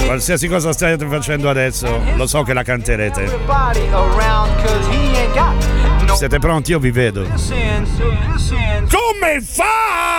Qualsiasi cosa state facendo adesso, lo so che la canterete. Siete pronti? Io vi vedo. Come fa?